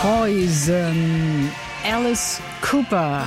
Poison, Alice Cooper.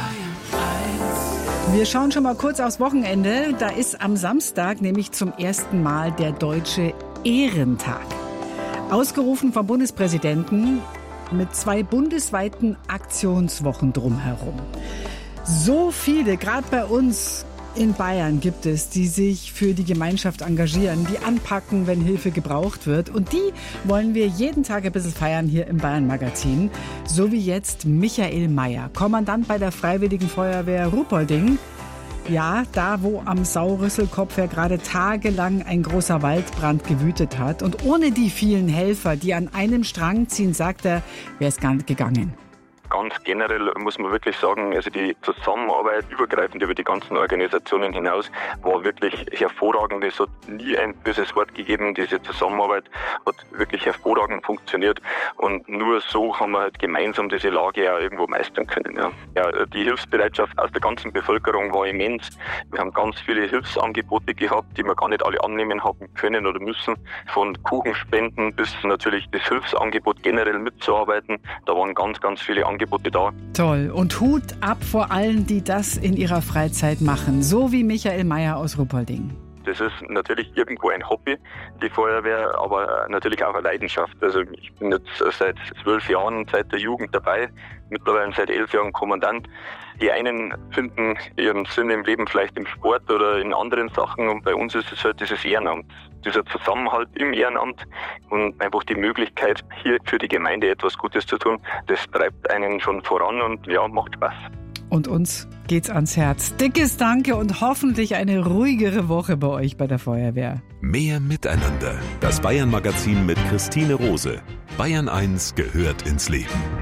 Wir schauen schon mal kurz aufs Wochenende. Da ist am Samstag nämlich zum ersten Mal der Deutsche Ehrentag. Ausgerufen vom Bundespräsidenten mit 2 bundesweiten Aktionswochen drumherum. So viele, gerade bei uns in Bayern gibt es, die sich für die Gemeinschaft engagieren, die anpacken, wenn Hilfe gebraucht wird. Und die wollen wir jeden Tag ein bisschen feiern hier im Bayern-Magazin. So wie jetzt Michael Mayer, Kommandant bei der Freiwilligen Feuerwehr Ruhpolding. Ja, da wo am Saurüsselkopf ja gerade tagelang ein großer Waldbrand gewütet hat. Und ohne die vielen Helfer, die an einem Strang ziehen, sagt er, wäre es gar nicht gegangen. Ganz generell muss man wirklich sagen, also die Zusammenarbeit übergreifend über die ganzen Organisationen hinaus war wirklich hervorragend. Es hat nie ein böses Wort gegeben. Diese Zusammenarbeit hat wirklich hervorragend funktioniert und nur so haben wir halt gemeinsam diese Lage auch irgendwo meistern können. Ja, die Hilfsbereitschaft aus der ganzen Bevölkerung war immens. Wir haben ganz viele Hilfsangebote gehabt, die wir gar nicht alle annehmen haben können oder müssen. Von Kuchenspenden bis natürlich das Hilfsangebot generell mitzuarbeiten. Da waren ganz, ganz viele Angebote da. Toll. Und Hut ab vor allen, die das in ihrer Freizeit machen. So wie Michael Mayer aus Ruhpolding. Das ist natürlich irgendwo ein Hobby, die Feuerwehr, aber natürlich auch eine Leidenschaft. Also ich bin jetzt seit 12 Jahren, seit der Jugend dabei, mittlerweile seit 11 Jahren Kommandant. Die einen finden ihren Sinn im Leben vielleicht im Sport oder in anderen Sachen und bei uns ist es halt dieses Ehrenamt. Dieser Zusammenhalt im Ehrenamt und einfach die Möglichkeit, hier für die Gemeinde etwas Gutes zu tun, das treibt einen schon voran und ja, macht Spaß. Und uns geht's ans Herz. Dickes Danke und hoffentlich eine ruhigere Woche bei euch bei der Feuerwehr. Mehr Miteinander. Das Bayern-Magazin mit Christine Rose. Bayern 1 gehört ins Leben.